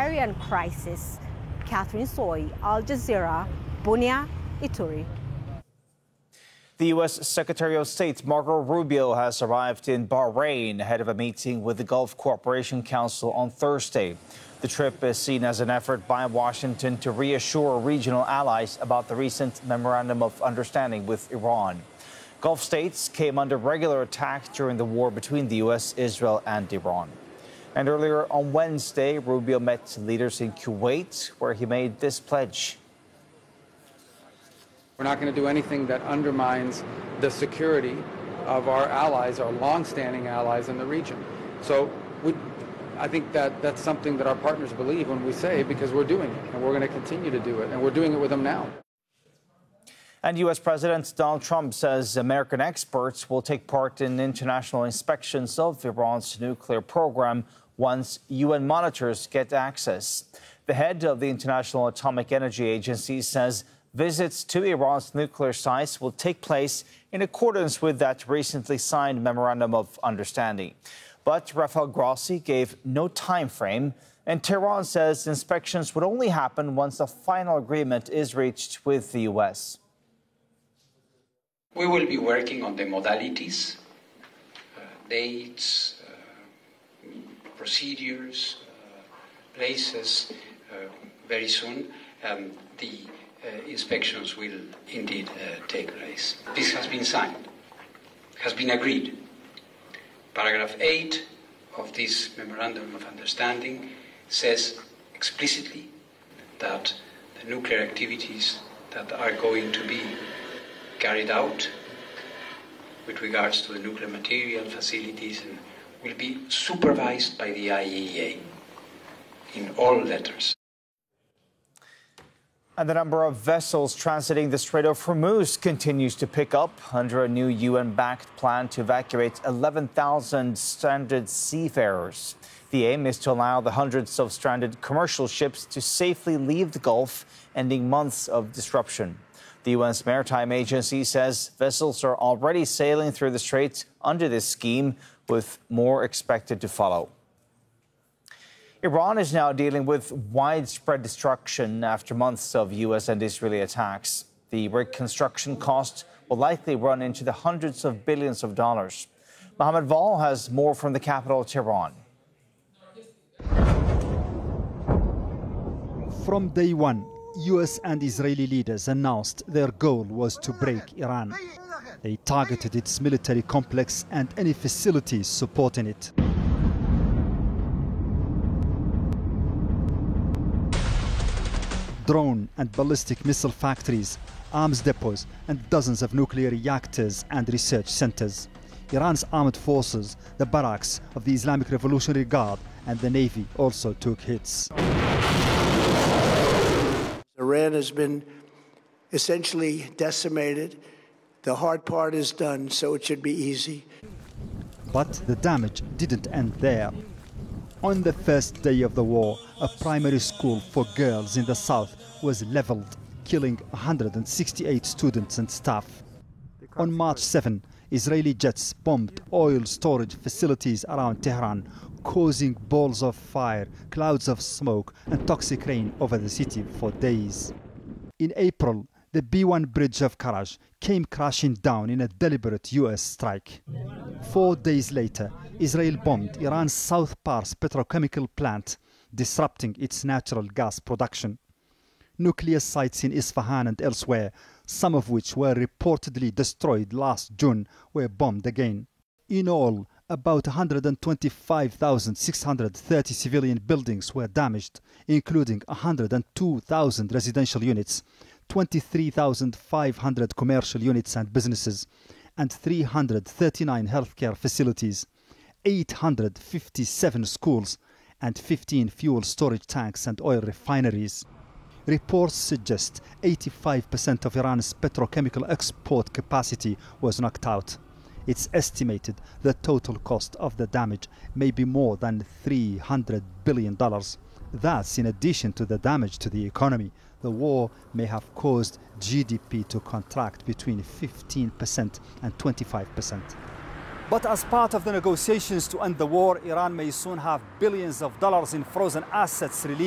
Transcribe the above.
humanitarian crisis. Catherine Soy, Al Jazeera, Bunia, Ituri. The U.S. Secretary of State Marco Rubio has arrived in Bahrain ahead of a meeting with the Gulf Cooperation Council on Thursday. The trip is seen as an effort by Washington to reassure regional allies about the recent memorandum of understanding with Iran. Gulf states came under regular attack during the war between the U.S., Israel and Iran. And earlier on Wednesday, Rubio met leaders in Kuwait, where he made this pledge. We're not going to do anything that undermines the security of our allies, our long-standing allies in the region. So I think that's something that our partners believe when we say, because we're doing it, and we're going to continue to do it, and we're doing it with them now. And U.S. President Donald Trump says American experts will take part in international inspections of Iran's nuclear program once UN monitors get access. The head of the International Atomic Energy Agency says visits to Iran's nuclear sites will take place in accordance with that recently signed memorandum of understanding. But Rafael Grossi gave no time frame, and Tehran says inspections would only happen once a final agreement is reached with the U.S. We will be working on the modalities, dates, procedures, places very soon, and the inspections will indeed take place. This has been signed, has been agreed. Paragraph 8 of this Memorandum of Understanding says explicitly that the nuclear activities that are going to be carried out with regards to the nuclear material facilities and will be supervised by the IAEA in all letters. And the number of vessels transiting the Strait of Hormuz continues to pick up under a new UN-backed plan to evacuate 11,000 stranded seafarers. The aim is to allow the hundreds of stranded commercial ships to safely leave the Gulf, ending months of disruption. The UN's Maritime Agency says vessels are already sailing through the Strait under this scheme, with more expected to follow. Iran is now dealing with widespread destruction after months of U.S. and Israeli attacks. The reconstruction cost will likely run into the hundreds of billions of dollars. Mohammed Val has more from the capital, Tehran. From day one, U.S. and Israeli leaders announced their goal was to break Iran. They targeted its military complex and any facilities supporting it. Drone and ballistic missile factories, arms depots, and dozens of nuclear reactors and research centers. Iran's armed forces, the barracks of the Islamic Revolutionary Guard, and the Navy also took hits. Iran has been essentially decimated. The hard part is done, so it should be easy. But the damage didn't end there. On the first day of the war, a primary school for girls in the south was leveled, killing 168 students and staff. On March 7, Israeli jets bombed oil storage facilities around Tehran, causing balls of fire, clouds of smoke, and toxic rain over the city for days. In April, the B1 bridge of Karaj came crashing down in a deliberate U.S. strike. 4 days later, Israel bombed Iran's South Pars petrochemical plant, disrupting its natural gas production. Nuclear sites in Isfahan and elsewhere, some of which were reportedly destroyed last June, were bombed again. In all, about 125,630 civilian buildings were damaged, including 102,000 residential units, 23,500 commercial units and businesses, and 339 healthcare facilities, 857 schools, and 15 fuel storage tanks and oil refineries. Reports suggest 85% of Iran's petrochemical export capacity was knocked out. It's estimated the total cost of the damage may be more than $300 billion. That's in addition to the damage to the economy. The war may have caused GDP to contract between 15% and 25%. But as part of the negotiations to end the war, Iran may soon have billions of dollars in frozen assets released.